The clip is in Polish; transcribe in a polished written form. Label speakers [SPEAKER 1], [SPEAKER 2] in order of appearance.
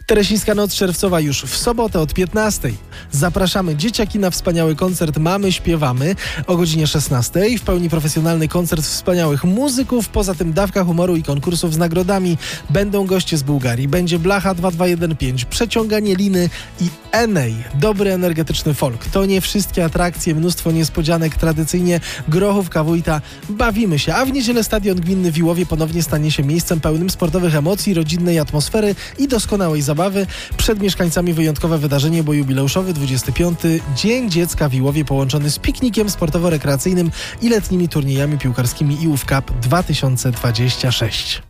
[SPEAKER 1] Teresińska Noc Czerwcowa już w sobotę od 15:00. Zapraszamy dzieciaki na wspaniały koncert Mamy Śpiewamy o godzinie 16:00. W pełni profesjonalny koncert wspaniałych muzyków. Poza tym dawka humoru i konkursów z nagrodami. Będą goście z Bułgarii. Będzie Blacha 2215, Przeciąganie Liny i Enej. Dobry, energetyczny folk. To nie wszystkie atrakcje, mnóstwo niespodzianek. Tradycyjnie grochówka wójta. Bawimy się. A w niedzielę Stadion Gminny w Iłowie ponownie stanie się miejscem pełnym sportowych emocji, rodzinnej atmosfery i doskonałej zabawy. Przed mieszkańcami wyjątkowe wydarzenie, bo jubileuszowy 25. Dzień Dziecka w Iłowie połączony z piknikiem sportowo-rekreacyjnym i letnimi turniejami piłkarskimi IWF Cup 2026.